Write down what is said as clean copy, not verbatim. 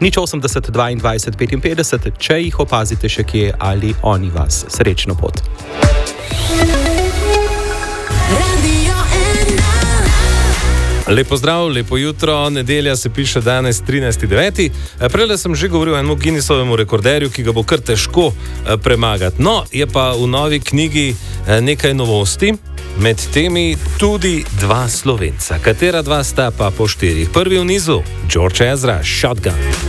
080 22 55, če jih opazite še kje ali oni vas. Srečno pot. Lepo zdrav, lepo jutro, nedelja se piše danes 13.9. Prejle sem že govoril o enem Guinnessovemu rekorderju, ki ga bo kar težko premagati. No, je pa v novi knjigi nekaj novosti, med temi tudi dva Slovenca. Katera dva sta pa po 4? Prvi v nizu, George Ezra, Shotgun.